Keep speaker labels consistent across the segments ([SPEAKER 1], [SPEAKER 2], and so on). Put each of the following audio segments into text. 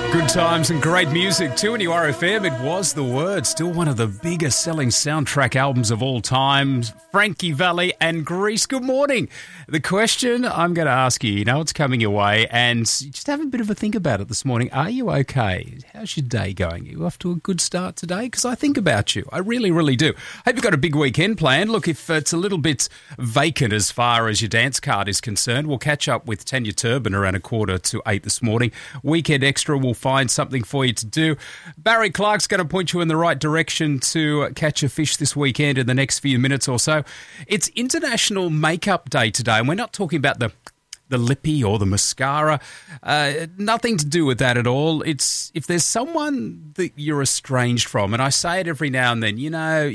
[SPEAKER 1] Good times and great music too in URFM. It was The Word, still one of the biggest selling soundtrack albums of all time. Frankie Valli and Grease. Good morning. The question I'm going to ask you, it's coming your way, and just have a bit of a think about it this morning. Are you okay? How's your day going? Are you off to a good start today? Because I think about you. I really, really do. Hope you've got a big weekend planned. Look, if it's a little bit vacant as far as your dance card is concerned, we'll catch up with Tanya Turbin around 7:45 this morning. Weekend Extra will find something for you to do. Barry Clark's going to point you in the right direction to catch a fish this weekend in the next few minutes or so. It's International Makeup Day today, and we're not talking about the lippy or the mascara. Nothing to do with that at all. It's if there's someone that you're estranged from, and I say it every now and then, you know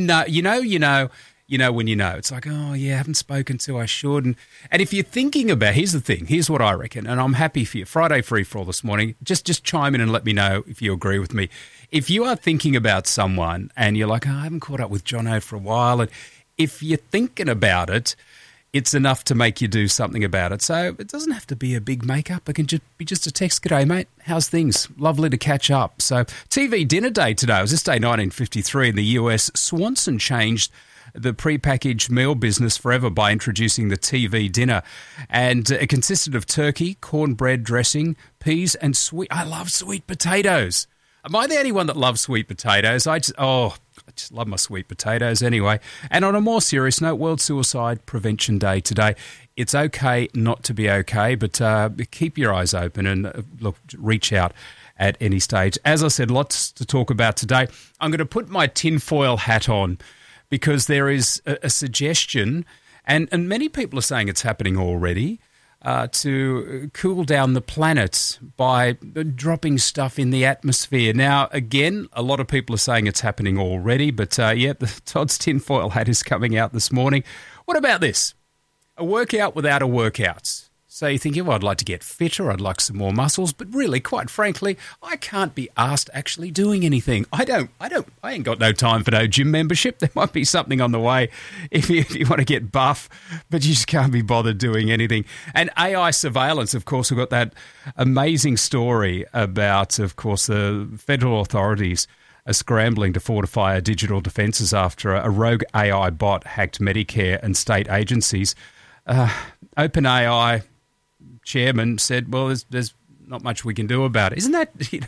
[SPEAKER 1] when you know. It's like, oh, yeah, I haven't spoken to, I should. And if you're thinking about, here's the thing, here's what I reckon, and I'm happy for you. Friday free-for-all this morning, just chime in and let me know if you agree with me. If you are thinking about someone and you're like, oh, I haven't caught up with Jono for a while, and if you're thinking about it, it's enough to make you do something about it. So it doesn't have to be a big makeup. It can just be just a text. G'day, mate. How's things? Lovely to catch up. So TV dinner day today. It was this day 1953 in the US. Swanson changed the prepackaged meal business forever by introducing the TV dinner. And it consisted of turkey, cornbread dressing, peas and I love sweet potatoes. Am I the only one that loves sweet potatoes? I just love my sweet potatoes anyway. And on a more serious note, World Suicide Prevention Day today. It's okay not to be okay, but keep your eyes open and reach out at any stage. As I said, lots to talk about today. I'm going to put my tinfoil hat on because there is a suggestion, and many people are saying it's happening already, to cool down the planet by dropping stuff in the atmosphere. Now, again, a lot of people are saying it's happening already, but the Todd's tinfoil hat is coming out this morning. What about this? A workout without a workout. So you're thinking, well, I'd like to get fitter, I'd like some more muscles, but really, quite frankly, I can't be asked actually doing anything. I ain't got no time for no gym membership. There might be something on the way if you want to get buff, but you just can't be bothered doing anything. And AI surveillance, of course, we've got that amazing story about, of course, the federal authorities are scrambling to fortify our digital defences after a rogue AI bot hacked Medicare and state agencies. OpenAI chairman said, well, there's not much we can do about it. Isn't that,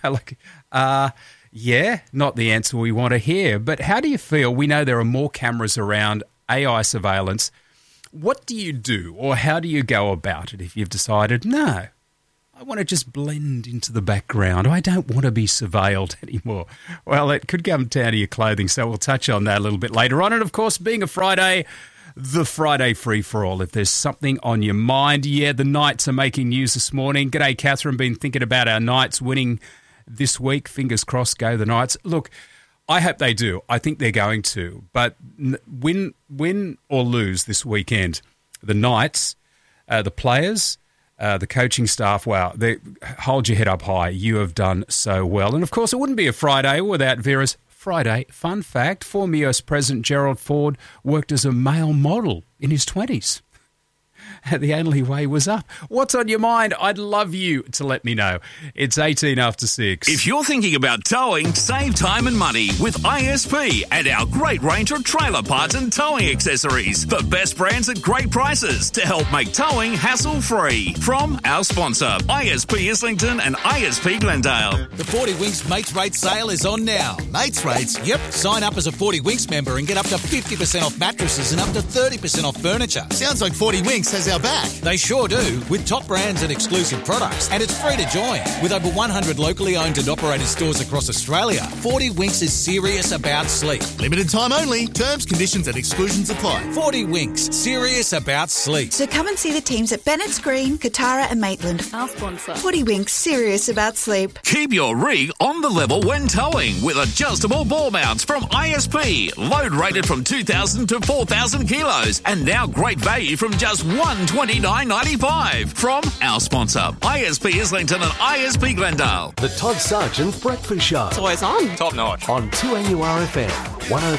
[SPEAKER 1] not the answer we want to hear. But how do you feel? We know there are more cameras around, AI surveillance. What do you do, or how do you go about it if you've decided, no, I want to just blend into the background. I don't want to be surveilled anymore. Well, it could come down to your clothing, so we'll touch on that a little bit later on. And, of course, being a Friday, the Friday free-for-all. If there's something on your mind, the Knights are making news this morning. G'day, Catherine. Been thinking about our Knights winning this week. Fingers crossed, go the Knights. Look, I hope they do. I think they're going to. But win or lose this weekend, the Knights, the players, the coaching staff, wow, hold your head up high. You have done so well. And, of course, it wouldn't be a Friday without Vera's Friday. Fun fact, former US President Gerald Ford worked as a male model in his 20s. The only way was up. What's on your mind? I'd love you to let me know. It's 18 after 6.
[SPEAKER 2] If you're thinking about towing, save time and money with ISP and our great range of trailer parts and towing accessories. The best brands at great prices to help make towing hassle-free. From our sponsor, ISP Islington and ISP Glendale.
[SPEAKER 3] The 40 Winks Mates Rates sale is on now. Mates Rates? Yep. Sign up as a 40 Winks member and get up to 50% off mattresses and up to 30% off furniture.
[SPEAKER 4] Sounds like 40 Winks has our back.
[SPEAKER 3] They sure do, with top brands and exclusive products. And it's free to join. With over 100 locally owned and operated stores across Australia, 40 Winks is serious about sleep.
[SPEAKER 4] Limited time only. Terms, conditions and exclusions apply.
[SPEAKER 3] 40 Winks, serious about sleep.
[SPEAKER 5] So come and see the teams at Bennett's Green, Katara and Maitland.
[SPEAKER 6] Our sponsor.
[SPEAKER 5] 40 Winks, serious about sleep.
[SPEAKER 2] Keep your rig on the level when towing with adjustable ball mounts from ISP. Load rated from 2,000 to 4,000 kilos. And now great value from just $129.95 from our sponsor, ISP Islington and ISP Glendale.
[SPEAKER 7] The Todd Sargent Breakfast Show.
[SPEAKER 6] It's always on.
[SPEAKER 2] Top notch.
[SPEAKER 7] On 2AURFM 104.